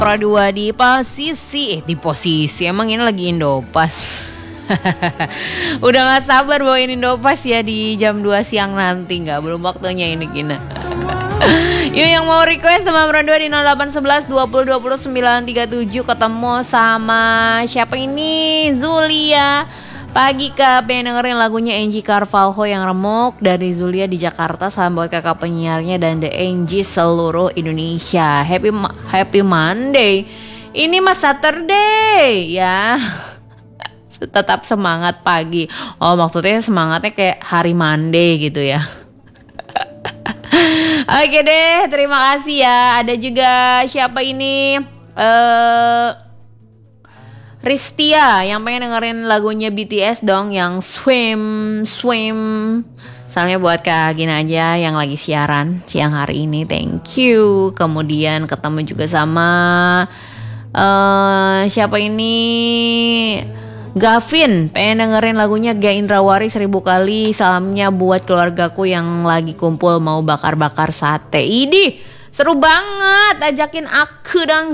Pro 2 di posisi emang ini lagi Indopas. Udah gak sabar bawain Indopas ya di jam 2 siang nanti. Belum waktunya ini Gina. Yuk yang mau request sama Pro 2 di 0811 20 20 937. Ketemu sama siapa ini? Zulia. Pagi Kak, pengen dengerin lagunya Angie Carvalho yang remuk dari Zulia di Jakarta. Salam buat kakak penyiarnya dan The Angie seluruh Indonesia. Happy Monday. Ini Mas Saturday ya. Tetap semangat pagi. Oh maksudnya semangatnya kayak hari Monday gitu ya. Oke deh, terima kasih ya. Ada juga siapa ini? Ristia yang pengen dengerin lagunya BTS dong yang Swim. Salamnya buat Kak Gina aja yang lagi siaran siang hari ini. Thank you. Kemudian ketemu juga sama siapa ini? Gavin pengen dengerin lagunya Gia Indrawari 1000 kali. Salamnya buat keluargaku yang lagi kumpul mau bakar-bakar sate. Idih seru banget, ajakin aku dong